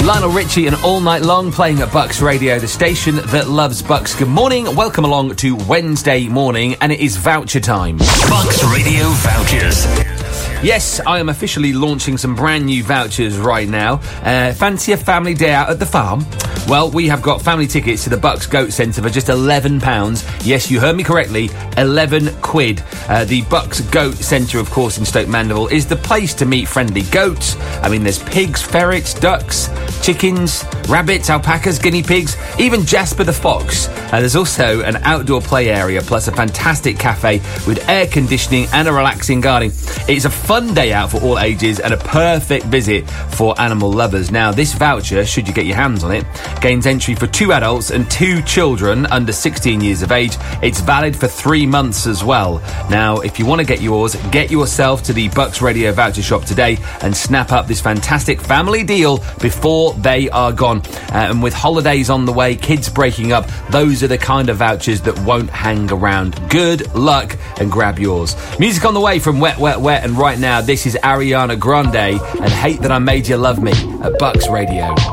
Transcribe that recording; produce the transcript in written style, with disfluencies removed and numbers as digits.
Lionel Richie and All Night Long playing at Bucks Radio, the station that loves Bucks. Good morning, welcome along to Wednesday morning, and it is voucher time. Bucks Radio vouchers. Yes, I am officially launching some brand new vouchers right now. Fancy a family day out at the farm? Well, we have got family tickets to the Bucks Goat Centre for just £11. Yes, you heard me correctly, 11 quid. The Bucks Goat Centre, of course, in Stoke Mandeville, is the place to meet friendly goats. I mean, there's pigs, ferrets, ducks, chickens, rabbits, alpacas, guinea pigs, even Jasper the Fox. There's also an outdoor play area, plus a fantastic cafe with air conditioning and a relaxing garden. It's a fun day out for all ages and a perfect visit for animal lovers. Now, this voucher, should you get your hands on it, gains entry for 2 adults and 2 children under 16 years of age. It's valid for 3 months as well. Now, if you want to get yours, get yourself to the Bucks Radio voucher shop today and snap up this fantastic family deal before they are gone. And with holidays on the way, kids breaking up, those are the kind of vouchers that won't hang around. Good luck and grab yours. Music on the way from Wet, Wet, Wet, and right now this is Ariana Grande and Hate That I Made You Love Me at Bucks Radio.